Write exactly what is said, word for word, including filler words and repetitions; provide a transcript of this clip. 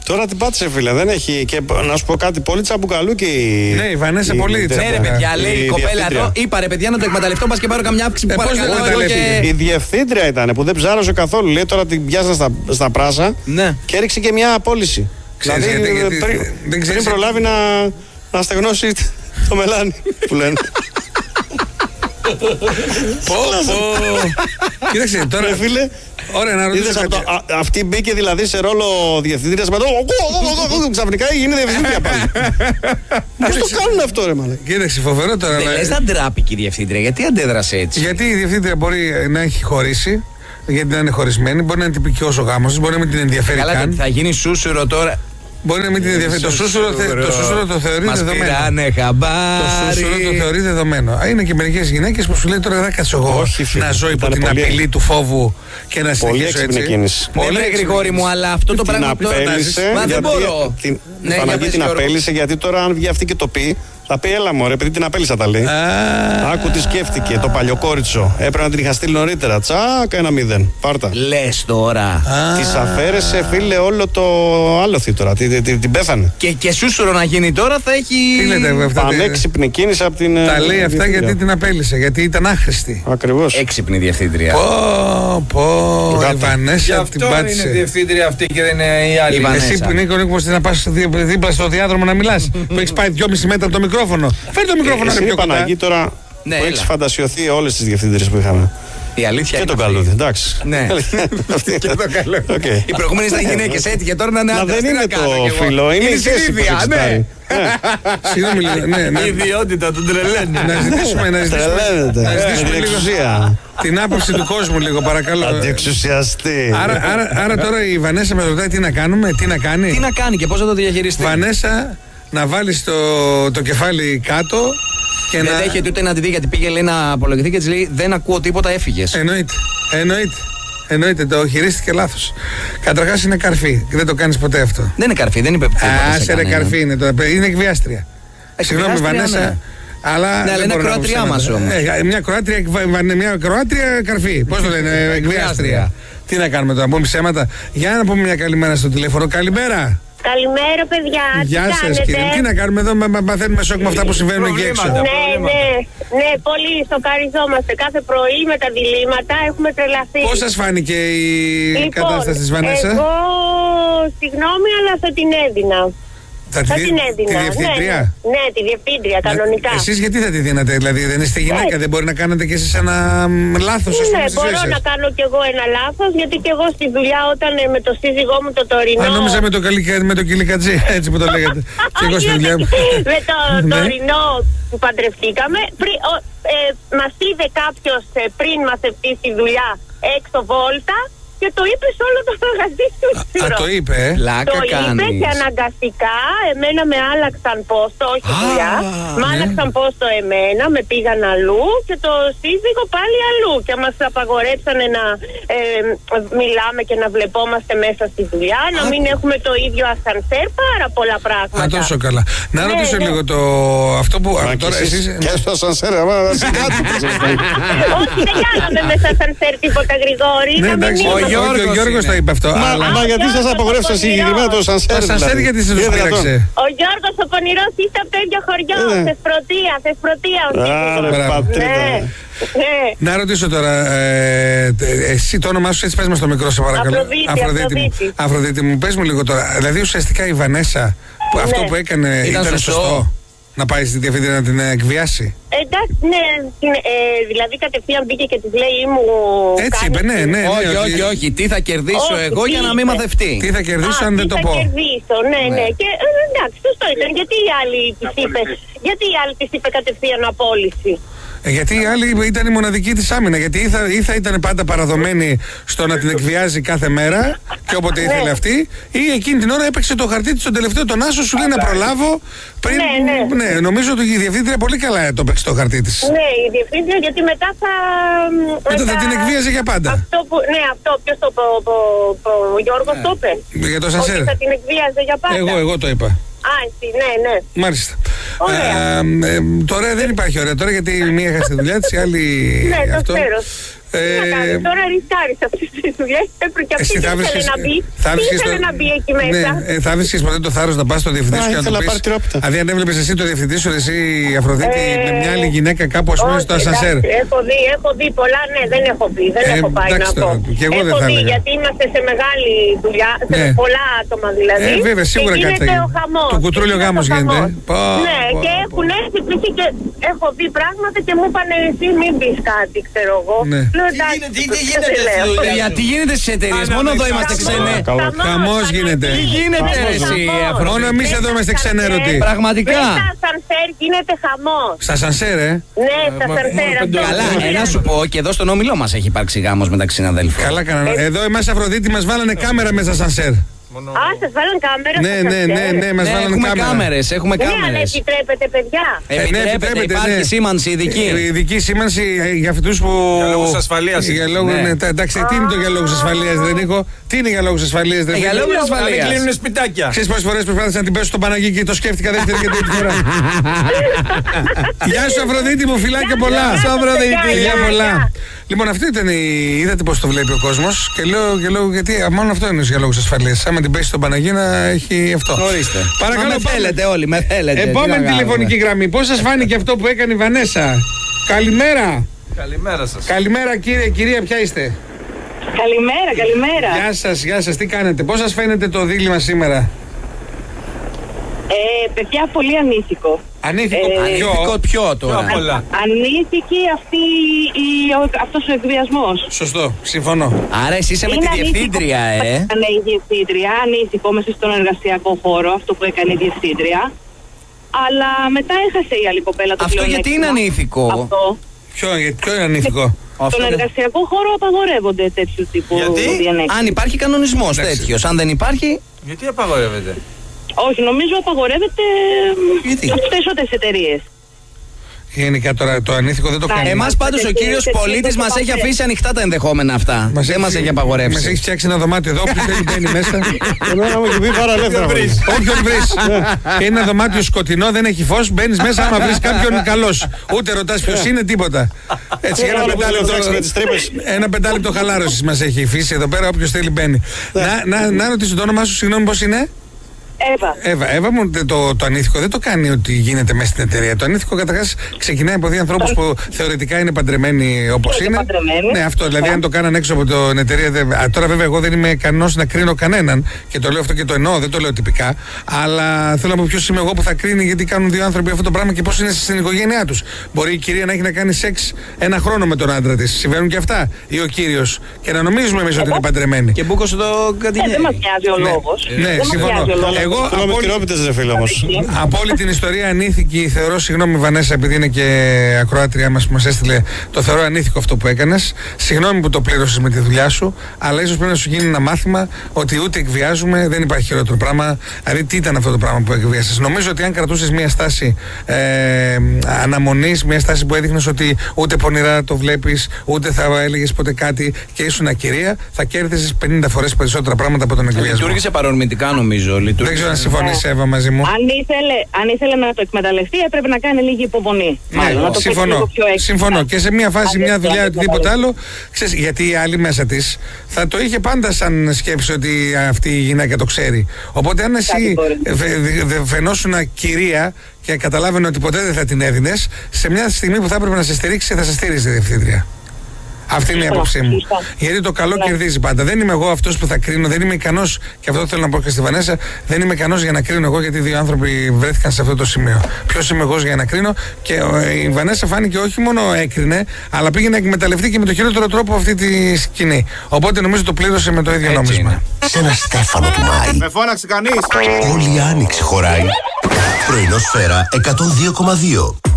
Τώρα την πάτησε, φίλε. Δεν έχει. Και να σου πω κάτι, πολύ τσαμπουκαλούκι. Ναι, η Βανέσα πολύ τσαμπουκαλούκι. Ναι, ρε παιδιά, λέει η κοπέλα εδώ. Είπα ρε παιδιά να το εκμεταλλευτώ μας και πάρω καμιά αύξηση που παρακαλώ. Η διευθύντρια ήταν που δεν ψάρωσε καθόλου. Λέει τώρα την πιάσαν στα, στα πράσα και έριξε και μια απόλυση. Ξέρεις, δηλαδή γιατί, γιατί, πριν, δεν πριν προλάβει να, να στεγνώσει το μελάνι που λένε. Πω, πω. Κοίταξε τώρα, ρε φίλε. Ωραία, να ρωτήσω κάτι. Α, αυτή μπήκε δηλαδή σε ρόλο διευθύντριας με το ξαφνικά γίνει διευθύντρια πάλι. Πώς το κάνουν αυτό, ρε μάλλον. Κοίταξε, φοβερό τώρα. Δεν λες να ντράπηκε η διευθύντρια, γιατί αντέδρασε έτσι? Γιατί η διευθύντρια μπορεί να έχει χωρίσει, γιατί να είναι χωρισμένη, μπορεί να είναι τυπικός ο γάμος, μπορεί να μην την ενδιαφέρει καν. Καλά, θα γίνει σούσουρο τώρα. Μπορεί να μην την ενδιαφέρει. Το σούσουρο το θεωρεί μας δεδομένο. Πήρανε χαμπάρι. Το σούσουρο το θεωρεί δεδομένο. Είναι και μερικές γυναίκες που σου λέει τώρα δεν κάτσω εγώ να ζω υπό την απειλή του φόβου και να συνεχίσω έτσι. Πολύ Γρηγόρη μου, αλλά αυτό το πράγμα τώρα. Μα δεν μπορώ. Την Παναγία την απέλησε γιατί τώρα αν βγει αυτή και το πει. Θα πει, έλα μωρέ, επειδή την απέλησα τα λέει. Άκου τι σκέφτηκε, το παλιοκόριτσο. Έπρεπε να την είχα στείλει νωρίτερα. Τσάκα, ένα μηδέν. Πάρτα. Λες τώρα. Τη αφαίρεσε, φίλε, όλο το άλοθη τώρα. Την, την, την πέθανε. Και, και σούσουρο να γίνει τώρα θα έχει. Τι λέτε, αυτά. Πανέξυπνη κίνηση από την. Τα λέει αυτά γιατί την απέλησε, γιατί ήταν άχρηστη. Ακριβώς. Έξυπνη διευθύντρια. Πω, πω. Η Βανέσα την πάτησε. Είναι διευθύντρια αυτή και δεν είναι η άλλη. Εσύ που Νίκο, Νίκο, να πα δίπλα στο διάδρομο να μιλά. Που έχει πάει δυόμισι μέτρα από το μικρόφωνο. Φέρε το μικρόφωνο να πιο κοντά. Παναγί τώρα ναι, που έχει φαντασιωθεί όλες τις διευθύντριες που είχαμε. Η αλήθεια και τον Καλούδη, εντάξει. Ναι. Και τον Καλούδη. Okay. Οι προηγούμενες ήταν γυναίκες, έτυχε τώρα να είναι άντρας. Δεν είναι το φίλο, είναι η θέση που έχει. Συγγνώμη λίγο. Η ιδιότητα του τρελαίνει. Να ζητήσουμε λίγο την άποψη του κόσμου λίγο, παρακαλώ. Αντιεξουσιαστή. Άρα τώρα η Βανέσα με ρωτάει τι να κάνουμε, τι να κάνει. Τι να κάνει και πώς θα το διαχειριστεί. Βανέσα, να βάλεις το κεφάλι κάτω. Και δεν να... δέχεται ούτε να τη δει γιατί πήγε λέει, να απολογηθεί και της λέει δεν ακούω τίποτα, έφυγες. Εννοείται. Εννοείται. Εννοείται, το χειρίστηκε λάθος. Καταρχάς είναι καρφί. Δεν το κάνεις ποτέ αυτό. Δεν είναι καρφί, δεν είπε ποτέ. Άσε ρε καρφί είναι. Το... Είναι εκβιάστρια. Συγγνώμη, Βανέσα. Ναι. Αλλά ναι, αλλά είναι Κροάτριά μας όμως. Ε, μια Κροάτρια, μια Κροάτρια καρφί. Πώς το λένε, εκβιάστρια. Τι να κάνουμε τώρα, να πούμε ψέματα. Για να πούμε μια καλημέρα στο τηλέφωνο. Καλημέρα. Καλημέρα, παιδιά. Γεια σας, κύριε. Τι να κάνουμε εδώ, μαθαίνουμε σοκ με αυτά που συμβαίνουν εκεί έξω. Ναι, ναι, ναι, πολύ σοκαριζόμαστε. Κάθε πρωί με τα διλήμματα έχουμε τρελαθεί. Πώς σας φάνηκε η λοιπόν, κατάσταση της Βανέσα? Εγώ, συγγνώμη, αλλά θα την έδινα. Θα, θα τη, την έδινα. Τη διευθύντρια? Ναι, ναι, τη διευθύντρια, κανονικά. Ε, εσείς γιατί θα τη δίνατε, δηλαδή δεν είστε γυναίκα, δεν μπορεί να κάνετε κι εσείς ένα λάθος? Ναι, πούμε, μπορώ να κάνω κι εγώ ένα λάθος, γιατί κι εγώ στη δουλειά όταν με το σύζυγό μου το τωρινό. Α, νόμιζα με το, με το κυλικατζή, έτσι που το λέγατε. Και εγώ στη δουλειά μου. Με το τωρινό που παντρευτήκαμε, ε, μας είδε κάποιος ε, πριν μας ευτεί στη δουλειά έξω βόλτα. Και το είπε σε όλο το μαγαζί του. Α, το είπε, ε. Λάκα το κάνεις. είπε και αναγκαστικά εμένα με άλλαξαν πόστο, όχι δουλειά. Με ναι. άλλαξαν πόστο εμένα, με πήγαν αλλού και το σύζυγο πάλι αλλού. Και μας απαγορέψανε να ε, μιλάμε και να βλεπόμαστε μέσα στη δουλειά, να μην έχουμε το ίδιο ασανσέρ, πάρα πολλά πράγματα. Α, τόσο καλά. Να ναι, ρωτήσω ναι. λίγο το αυτό που. Μα τώρα εσείς. Και στο ασανσέρ, άμα όχι, δεν κάναμε μέσα ασανσέρ τίποτα, Γρηγόρη. Ναι, εντάξει. Γιώργος ο Γιώργος το είπε αυτό. Μα, αλλά... μα γιατί σας απογορεύσαν συγκεκριμένα το σανσέρ? Το σανσέρ γιατί σας το πήραξε? Ο Γιώργος ο πονηρός είστε από το ίδιο χωριό. Θεσπρωτεία, Θεσπρωτεία. Άρα πατρίδα. Να ρωτήσω τώρα, εσύ το όνομά σου έτσι πες μας στο μικρό σε παρακαλώ. Αφροδίτη. Αφροδίτη μου, πες μου λίγο τώρα. Δηλαδή ουσιαστικά η Βανέσα αυτό που έκανε ήταν σωστό? Να πάει στη διευθύντρια να την εκβιάσει? Εντάξει, ναι, ε, δηλαδή κατευθείαν μπήκε και της λέει μου. Έτσι είπε, ναι, ναι. Όχι, όχι, όχι. Τι θα κερδίσω όχι, εγώ για να μην μαθευτεί? Τι θα κερδίσω Α, αν δεν το πω? Τι θα κερδίσω, ναι, ναι. ναι. Και ε, εντάξει, σωστό ήταν. Γιατί η άλλη της είπε, γιατί η άλλη της είπε κατευθείαν απόλυση? Ε, γιατί η άλλη ήταν η μοναδική της άμυνα. Γιατί ή θα, ή θα ήταν πάντα παραδομένη στο να την εκβιάζει κάθε μέρα και όποτε ήθελε αυτή, ή εκείνη την ώρα έπαιξε το χαρτί της, τον τελευταίο τον άσο, σου λέει να προλάβω. Πριν, ναι, ναι. ναι, νομίζω ότι η διευθύντρια πολύ καλά το έπαιξε το χαρτί της. Ναι, η διευθύντρια, γιατί μετά θα. Μετά θα την εκβίαζε για πάντα. Αυτό που, ναι, αυτό ποιος το είπε, ο Γιώργος το είπε. Για το σανσέρ. Ότι θα την εκβίαζε για πάντα. Εγώ, εγώ το είπα. Α, εσύ, ναι, ναι. Μάλιστα. Ωραία. Ε, ε, τώρα δεν υπάρχει ωραία τώρα γιατί η μία είχα στη δουλειά της, η άλλη. Ναι, αυτό. το ξέρω. Ε, τώρα ρισκάρει αυτή τη δουλειά. Και αυτή ήθελε να μπει. Ήθελε να μπει εκεί μέσα. Ναι, θα βρίσκει ποτέ το θάρρος να πας στο διευθυντή σου και να του πεις. Δηλαδή, αν έβλεπες εσύ το διευθυντή σου, εσύ η Αφροδίτη, ε, με μια άλλη γυναίκα κάπου, ας πούμε, στο ασανσέρ. Έχω δει, έχω δει πολλά, ναι, δεν έχω πει. Δεν ε, έχω πάει να πω. Έχω δει, γιατί είμαστε σε μεγάλη δουλειά, σε ναι. πολλά άτομα δηλαδή. Ε, βέβαια, σίγουρα και γίνεται ο χαμός. Το κουτρούλιο γάμος γίνεται. Ναι, και έχουν έρθει και έχω δει πράγματα και μου είπαν εσύ μην πεις κάτι, ξέρω εγώ. Γιατί γίνεται στις εταιρείες, μόνο εδώ είμαστε ξένοι. Χαμός γίνεται. Τι γίνεται εσύ, μόνο εμείς εδώ είμαστε ξενέρωτοι. Πραγματικά. Στα σανσέρ γίνεται χαμός. Στα σανσέρ, ε. Ναι, στα σανσέρ. Καλά, να σου πω και εδώ στον όμιλό μας έχει υπάρξει γάμος μεταξύ συναδέλφων. Καλά κάνανε. Εδώ εμάς Αφροδίτη μας βάλανε κάμερα μέσα στα σανσέρ. Μόνο... Α, σας βάλαν κάμερα. Ναι, ναι, ναι, ναι, μας ναι, βάλαν έχουμε κάμερα. Κάμερες, έχουμε ναι, κάμερες. αλλά επιτρέπετε, παιδιά. Ε, ναι, επιτρέπετε, επιτρέπετε, υπάρχει ναι. σήμανση ειδική. Ε, ειδική σήμανση για αυτούς που... Για λόγους ασφαλείας. Για λόγους, ναι. Ναι, εντάξει, τι είναι το για λόγους ασφαλείας, δεν Νίκο. Τι είναι για λόγους ασφαλείας, δεν Για λόγους ασφαλείας. Δεν κλείνουν σπιτάκια. Ξέρεις πόσες φορές προσπάθησα να την πέσω στον Παναγί και το σκέφτηκα δεύτερη και τρίτη φορά. Γεια σου Αφροδίτη μου, φιλάκια πολλά. Γεια σου Αφροδίτη. Φιλιά πολλά. Λοιπόν, αυτή ήταν η. Είδατε πώς το βλέπει ο κόσμος. Και λέω, και λέω γιατί μόνο αυτό είναι για λόγους ασφαλείας. Άμα την πέσει στον Παναγί να έχει αυτό. Ορίστε. Παρακαλώ, με θέλετε όλοι, με θέλετε. Επόμενη τηλεφωνική γραμμή. Πώς σας φάνηκε αυτό που έκανε η Βανέσα? Καλημέρα. Καλημέρα σας. Καλημέρα κύριε, κυρία, ποια είστε? Καλημέρα, καλημέρα. Γεια σας, γεια σας, τι κάνετε? Πώς σας φαίνεται το δίλημμα σήμερα? Ε, παιδιά, πολύ ανήθικο. Ανήθικο, ε, ανήθικο ποιο τώρα? Α, ανήθικη αυτή η, ο, αυτός ο εκβιασμός. Σωστό, συμφωνώ. Άρα εσύ είσαι με τη διευθύντρια, ε. Έκανε η διευθύντρια, ανήθικο μέσα στον εργασιακό χώρο, αυτό που έκανε η διευθύντρια. Αλλά μετά έχασε η άλλη κοπέλα το αυτό γιατί είναι ανήθικο? Αυτό. Ποιο, ποιο είναι ανήθικο? Στον εργασιακό χώρο απαγορεύονται τέτοιου τύπου διανέξεις. Αν υπάρχει κανονισμός τέτοιος, αν δεν υπάρχει. Γιατί απαγορεύεται? Όχι, νομίζω απαγορεύεται στις περισσότερες εταιρείες. Γενικά τώρα το ανήθικο δεν το κάνει. Εμάς πάντως ο κύριος πολίτης μας έχει αφήσει ανοιχτά τα ενδεχόμενα αυτά. Μας δεν έχει, μας έχει απαγορεύσει. Μας έχει φτιάξει ένα δωμάτιο εδώ, όποιος θέλει μπαίνει μέσα. Εμένα μου έχει πει πάρα ελεύθερα. Όποιον βρεις. Και είναι ένα δωμάτιο σκοτεινό, δεν έχει φως, μπαίνεις μέσα άμα βρεις κάποιον καλός. Ούτε ρωτάς ποιος είναι, τίποτα. Έτσι, ένα πεντάλεπτο, ένα πεντάλεπτο χαλάρωσης μας έχει αφήσει εδώ πέρα, όποιος θέλει μπαίνει. Να ρωτήσω το όνομά σου, συγγνώμη, πώς είναι? Εύα. Εύα, Εύα μου, το, το ανήθικο δεν το κάνει ότι γίνεται μέσα στην εταιρεία. Το ανήθικο καταρχάς ξεκινάει από δύο ανθρώπους που θεωρητικά είναι παντρεμένοι όπως είναι. Παντρεμένοι. Ναι, αυτό. Δηλαδή, αν το κάναν έξω από την εταιρεία. Δε, α, τώρα, βέβαια, εγώ δεν είμαι ικανός να κρίνω κανέναν. Και το λέω αυτό και το εννοώ, δεν το λέω τυπικά. Αλλά θέλω να πω ποιος είμαι εγώ που θα κρίνει γιατί κάνουν δύο άνθρωποι αυτό το πράγμα και πώς είναι στην οικογένειά τους. Μπορεί η κυρία να έχει να κάνει σεξ ένα χρόνο με τον άντρα της. Συμβαίνουν και αυτά. Ή ο κύριος. Και να νομίζουμε εμείς ότι είναι παντρεμένοι. Και μπούκωσε το κατηγορία. Δεν μας νοιάζει ο λόγος. Ναι, συμφωνώ. Εγώ από όλη... ρε φίλε όμως. Από όλη την ιστορία ανήθικη θεωρώ, συγγνώμη Βανέσα, επειδή είναι και ακροάτριά μας που μας έστειλε, το θεωρώ ανήθικο αυτό που έκανες. Συγγνώμη που το πλήρωσες με τη δουλειά σου, αλλά ίσως πρέπει να σου γίνει ένα μάθημα ότι ούτε εκβιάζουμε, δεν υπάρχει χειρότερο πράγμα. Δηλαδή, τι ήταν αυτό το πράγμα που εκβίασες? Νομίζω ότι αν κρατούσες μια στάση ε, αναμονής, μια στάση που έδειχνες ότι ούτε πονηρά το βλέπεις, ούτε θα έλεγες ποτέ κάτι και ήσουν ακυρία, θα κέρδισες πενήντα φορές περισσότερα πράγματα από τον εκβιασμό. Λειτουργήσε παρορμητικά, νομίζω. Δεν ξέρω αν συμφωνείς, Εύα, μαζί μου. Αν ήθελε, αν ήθελε να το εκμεταλλευτεί, έπρεπε να κάνει λίγη υπομονή. Ναι, Μάλλον, να το συμφωνώ. Πιο συμφωνώ. Και σε μια φάση, μια δουλειά, οτιδήποτε άλλο, ξέρεις, γιατί η άλλη μέσα της θα το είχε πάντα σαν σκέψη ότι αυτή η γυναίκα το ξέρει. Οπότε, αν εσύ φαινόσουν κυρία και καταλάβαινε ότι ποτέ δεν θα την έδινες, σε μια στιγμή που θα έπρεπε να σε στηρίξει, θα σε στήριζε η διευθύντρια. Αυτή είναι η άποψή μου. Γιατί το καλό κερδίζει πάντα. Δεν είμαι εγώ αυτός που θα κρίνω, δεν είμαι ικανός, και αυτό θέλω να πω και στη Βανέσα, δεν είμαι ικανός για να κρίνω εγώ γιατί δύο άνθρωποι βρέθηκαν σε αυτό το σημείο. Ποιος είμαι εγώ για να κρίνω? Και η Βανέσα φάνηκε όχι μόνο έκρινε, αλλά πήγε να εκμεταλλευτεί και με το χειρότερο τρόπο αυτή τη σκηνή. Οπότε νομίζω το πλήρωσε με το ίδιο νόμισμα. Σε ένα στέφανο του Μάη. Με φώναξε κανείς. Όλη η άνοιξη χωράει. Πρωινό Σφαίρα εκατόν δύο κόμμα δύο.